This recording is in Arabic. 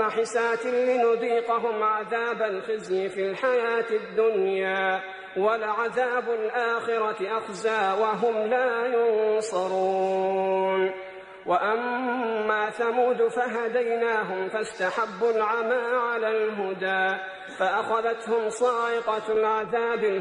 حسات لنذيقهم عذاب الخزي في الحياة الدنيا ولعذاب الآخرة أخزى وهم لا ينصرون. وأما ثمود فهديناهم فاستحبوا العمى على الهدى فأخذتهم صاعقة العذاب